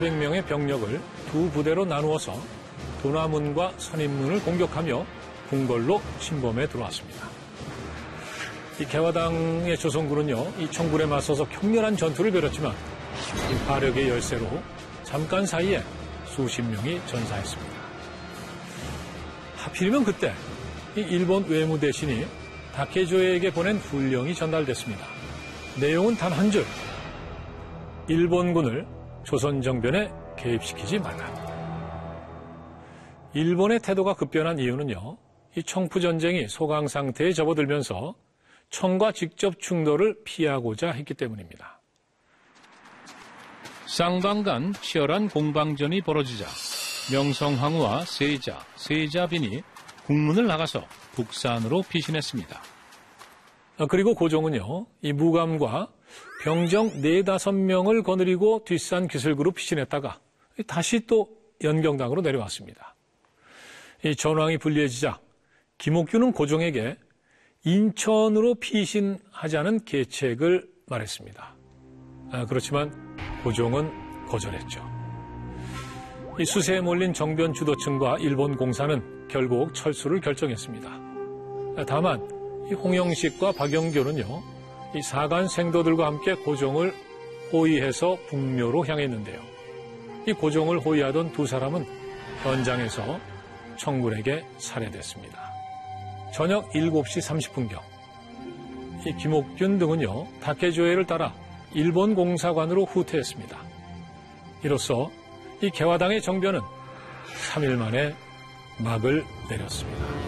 100명의 병력을 두 부대로 나누어서 도남문과 선인문을 공격하며 궁궐로 침범해 들어왔습니다. 이 개화당의 조선군은요, 이 청군에 맞서서 격렬한 전투를 벌였지만 이 화력의 열세로 잠깐 사이에 수십 명이 전사했습니다. 하필이면 그때 이 일본 외무대신이 다케조에게 보낸 훈령이 전달됐습니다. 내용은 단 한 줄. 일본군을 조선정변에 개입시키지 말라. 일본의 태도가 급변한 이유는요, 이 청푸전쟁이 소강 상태에 접어들면서 청과 직접 충돌을 피하고자 했기 때문입니다. 쌍방 간 치열한 공방전이 벌어지자 명성황후와 세자빈이 국문을 나가서 북산으로 피신했습니다. 그리고 고종은요, 이 무감과 병정 4-5명을 거느리고 뒷산 기슭으로 피신했다가 다시 또 연경당으로 내려왔습니다. 이 전황이 불리해지자 김옥균은 고종에게 인천으로 피신하자는 계책을 말했습니다. 그렇지만 고종은 거절했죠. 이 수세에 몰린 정변 주도층과 일본 공사는 결국 철수를 결정했습니다. 다만 이 홍영식과 박영교는요, 이 사간 생도들과 함께 고종을 호위해서 북묘로 향했는데요. 이 고종을 호위하던 두 사람은 현장에서 청군에게 살해됐습니다. 저녁 7시 30분경 이 김옥균 등은요, 다케조에를 따라 일본 공사관으로 후퇴했습니다. 이로써 이 개화당의 정변은 3일 만에 막을 내렸습니다.